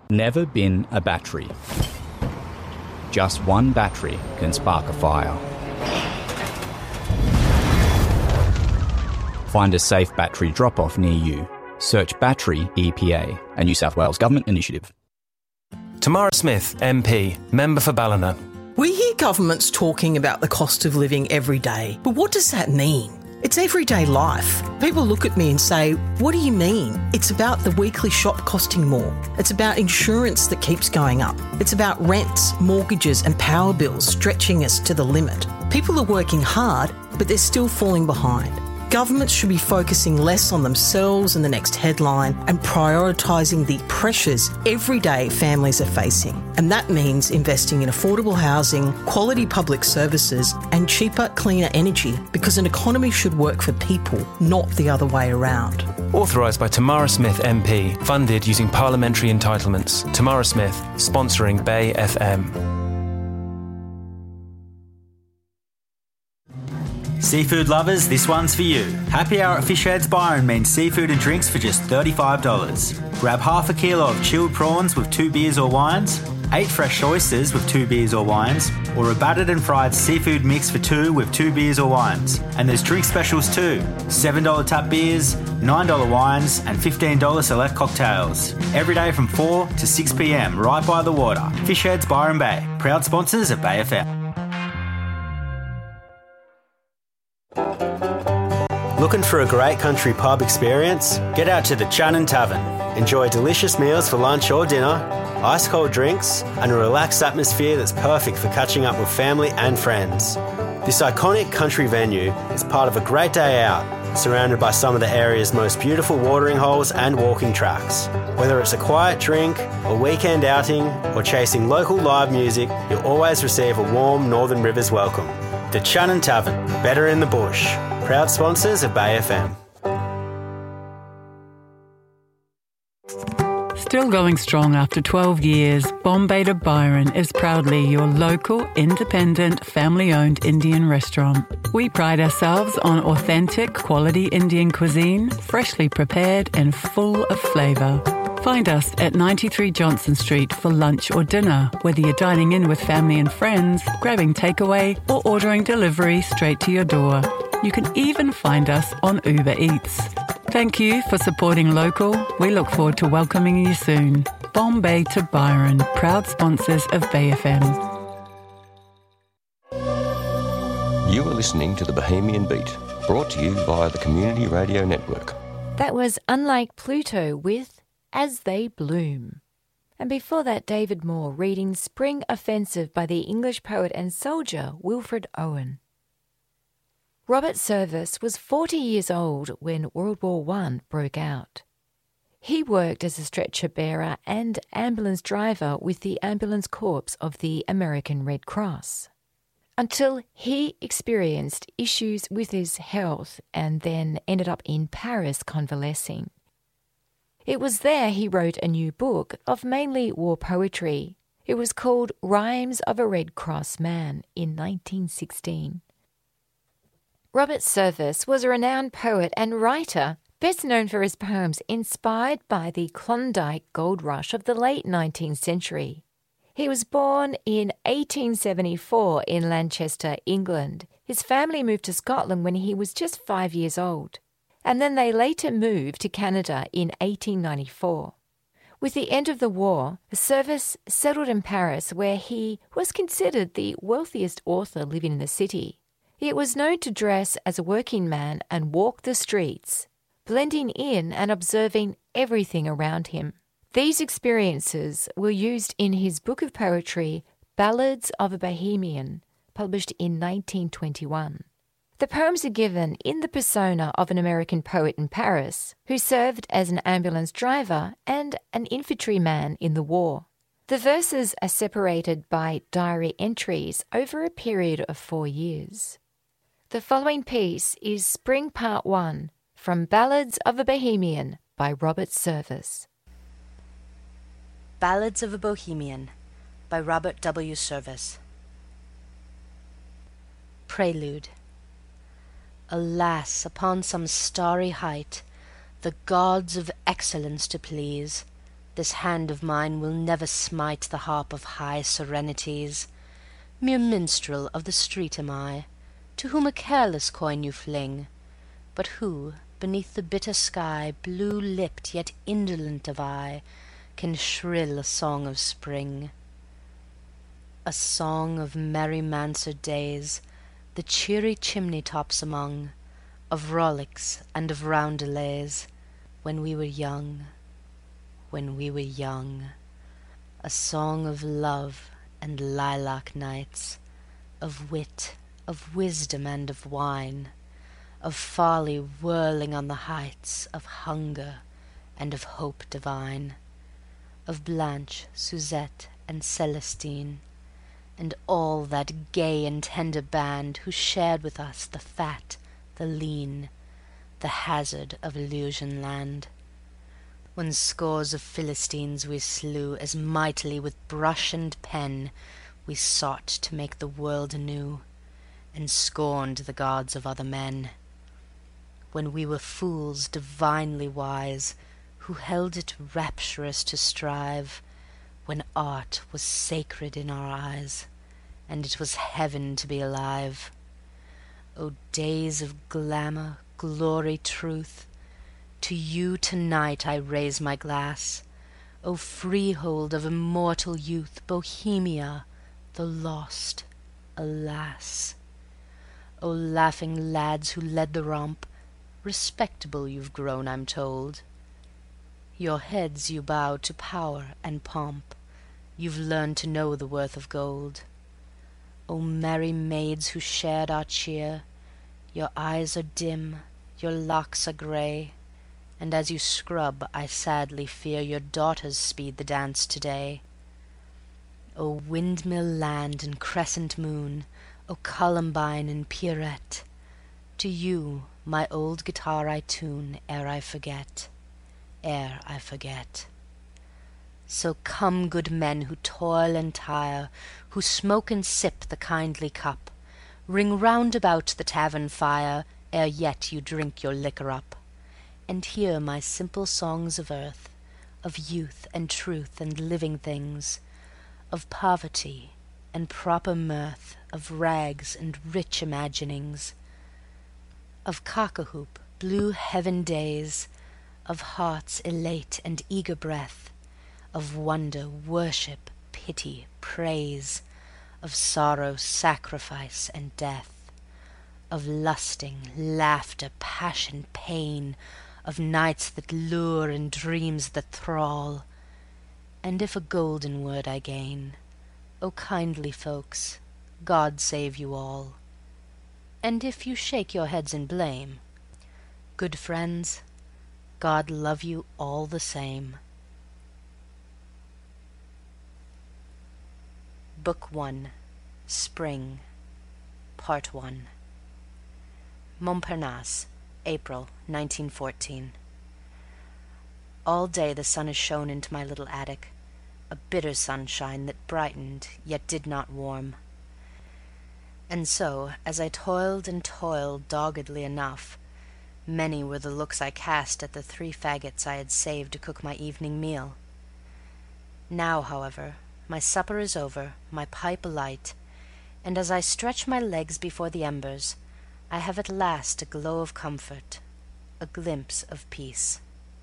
Never bin a battery. Just one battery can spark a fire. Find a safe battery drop-off near you. Search Battery EPA, a New South Wales Government initiative. Tamara Smith, MP, Member for Ballina. We hear governments talking about the cost of living every day, but what does that mean? It's everyday life. People look at me and say, what do you mean? It's about the weekly shop costing more. It's about insurance that keeps going up. It's about rents, mortgages and power bills stretching us to the limit. People are working hard, but they're still falling behind. Governments should be focusing less on themselves and the next headline and prioritising the pressures everyday families are facing. And that means investing in affordable housing, quality public services and cheaper, cleaner energy, because an economy should work for people, not the other way around. Authorised by Tamara Smith MP, funded using parliamentary entitlements. Tamara Smith, sponsoring Bay FM. Seafood lovers, this one's for you. Happy Hour at Fishheads Byron means seafood and drinks for just $35. Grab half a kilo of chilled prawns with 2 beers or wines, 8 fresh oysters with 2 beers or wines, or a battered and fried seafood mix for 2 with 2 beers or wines. And there's drink specials too. $7 tap beers, $9 wines and $15 select cocktails. Every day from 4 to 6 p.m, right by the water. Fishheads Byron Bay, proud sponsors of Bay FM. Looking for a great country pub experience? Get out to the Channon Tavern. Enjoy delicious meals for lunch or dinner, ice-cold drinks, and a relaxed atmosphere that's perfect for catching up with family and friends. This iconic country venue is part of a great day out, surrounded by some of the area's most beautiful watering holes and walking tracks. Whether it's a quiet drink, a weekend outing, or chasing local live music, you'll always receive a warm Northern Rivers welcome. The Channon Tavern, better in the bush. Proud sponsors of Bay FM. Still going strong after 12 years, Bombay to Byron is proudly your local, independent, family-owned Indian restaurant. We pride ourselves on authentic, quality Indian cuisine, freshly prepared and full of flavour. Find us at 93 Johnson Street for lunch or dinner, whether you're dining in with family and friends, grabbing takeaway or ordering delivery straight to your door. You can even find us on Uber Eats. Thank you for supporting local. We look forward to welcoming you soon. Bombay to Byron, proud sponsors of Bay FM. You are listening to The Bohemian Beat, brought to you via the Community Radio Network. That was Unlike Pluto with As They Bloom. And before that, David Moore reading Spring Offensive by the English poet and soldier Wilfred Owen. Robert Service was 40 years old when World War I broke out. He worked as a stretcher bearer and ambulance driver with the Ambulance Corps of the American Red Cross, until he experienced issues with his health and then ended up in Paris convalescing. It was there he wrote a new book of mainly war poetry. It was called Rhymes of a Red Cross Man in 1916. Robert Service was a renowned poet and writer, best known for his poems inspired by the Klondike gold rush of the late 19th century. He was born in 1874 in Lancaster, England. His family moved to Scotland when he was just 5 years old, and then they later moved to Canada in 1894. With the end of the war, Service settled in Paris, where he was considered the wealthiest author living in the city. He was known to dress as a working man and walk the streets, blending in and observing everything around him. These experiences were used in his book of poetry, Ballads of a Bohemian, published in 1921. The poems are given in the persona of an American poet in Paris who served as an ambulance driver and an infantryman in the war. The verses are separated by diary entries over a period of 4 years. The following piece is Spring Part 1 from Ballads of a Bohemian by Robert Service. Ballads of a Bohemian by Robert W. Service. Prelude. Alas, upon some starry height, the gods of excellence to please, This hand of mine will never smite the harp of high serenities. Mere minstrel of the street am I, to whom a careless coin you fling, but who, beneath the bitter sky, blue-lipped yet indolent of eye, can shrill a song of spring. A song of merry mansard days, the cheery chimney tops among, of rollicks and of roundelays, when we were young, when we were young. A song of love and lilac nights, of wit, of wisdom and of wine, of folly whirling on the heights, of hunger and of hope divine, of Blanche, Suzette and Celestine, and all that gay and tender band who shared with us the fat, the lean, the hazard of Illusion land. When scores of Philistines we slew, as mightily with brush and pen we sought to make the world anew, and scorned the gods of other men. When we were fools divinely wise, who held it rapturous to strive, when art was sacred in our eyes, and it was heaven to be alive. O days of glamour, glory, truth, to you tonight I raise my glass. O freehold of immortal youth, Bohemia, the lost, alas! O laughing lads who led the romp, respectable you've grown, I'm told. Your heads you bow to power and pomp, you've learned to know the worth of gold. O merry maids who shared our cheer, your eyes are dim, your locks are gray, and as you scrub I sadly fear your daughters speed the dance today. O windmill land and crescent moon, O Columbine and Pierrette, to you my old guitar I tune ere I forget, ere I forget. So come, good men who toil and tire, who smoke and sip the kindly cup, ring round about the tavern fire ere yet you drink your liquor up, and hear my simple songs of earth, of youth and truth and living things, of poverty and proper mirth, of rags and rich imaginings, of cock-a-hoop, blue heaven days, of hearts elate and eager breath, of wonder, worship, pity, praise, of sorrow, sacrifice and death, of lusting, laughter, passion, pain, of nights that lure and dreams that thrall. And if a golden word I gain, O kindly folks, God save you all. And if you shake your heads in blame, good friends, God love you all the same. Book 1, Spring, Part 1. Montparnasse, April 1914. All day the sun has shone into my little attic, a bitter sunshine that brightened yet did not warm. And so, as I toiled and toiled doggedly enough, many were the looks I cast at the 3 faggots I had saved to cook my evening meal. Now, however, my supper is over, my pipe alight, and as I stretch my legs before the embers, I have at last a glow of comfort, a glimpse of peace.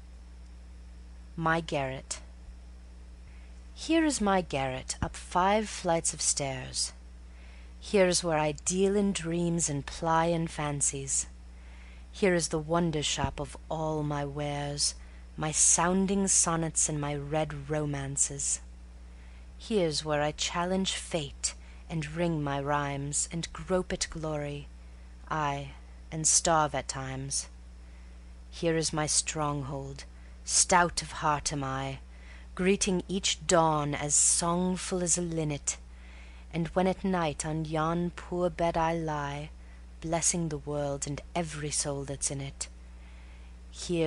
My garret. Here is my garret, up 5 flights of stairs. Here is where I deal in dreams and ply in fancies. Here is the wonder shop of all my wares, my sounding sonnets and my red romances. Here's where I challenge fate and ring my rhymes, and grope at glory, aye, and starve at times. Here is my stronghold, stout of heart am I, greeting each dawn as songful as a linnet, and when at night on yon poor bed I lie, blessing the world and every soul that's in it, here